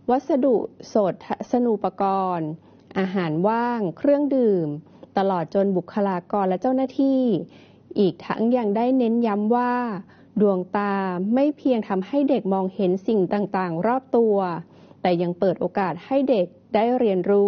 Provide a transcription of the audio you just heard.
วัสดุสดสนูปกรณ์อาหารว่างเครื่องดื่มตลอดจนบุคลากรและเจ้าหน้าที่อีกทั้งยังได้เน้นย้ำว่าดวงตาไม่เพียงทำให้เด็กมองเห็นสิ่งต่างๆรอบตัวแต่ยังเปิดโอกาสให้เด็กได้เรียนรู้